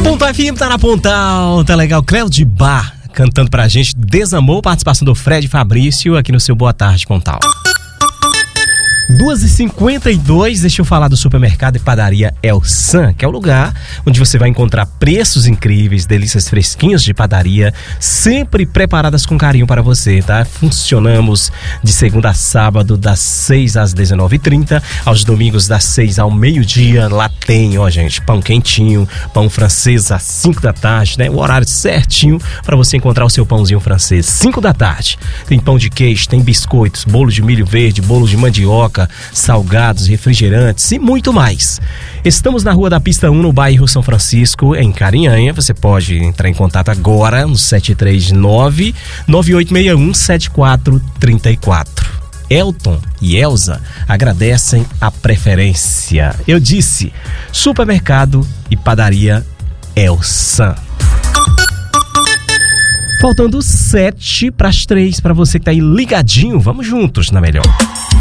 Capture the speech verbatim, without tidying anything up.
Ponto F M tá na Pontal, tá legal. Cléo de Bar cantando pra gente Desamor, participação do Fred Fabrício aqui no seu Boa Tarde Pontal. duas e cinquenta e dois, deixa eu falar do supermercado e padaria El San, que é o lugar onde você vai encontrar preços incríveis, delícias fresquinhas de padaria, sempre preparadas com carinho para você, tá? Funcionamos de segunda a sábado, das seis às dezenove e trinta, aos domingos das seis ao meio-dia. Lá tem, ó gente, pão quentinho, pão francês às cinco da tarde, né? O horário certinho para você encontrar o seu pãozinho francês, cinco da tarde. Tem pão de queijo, tem biscoitos, bolo de milho verde, bolo de mandioca, salgados, refrigerantes e muito mais. Estamos na Rua da Pista um, no bairro São Francisco, em Carinhanha. Você pode entrar em contato agora no sete três nove, nove oito seis um, sete quatro três quatro. Elton e Elza agradecem a preferência. Eu disse, supermercado e padaria El San. Faltando sete para as três, para você que tá aí ligadinho, vamos juntos na melhor.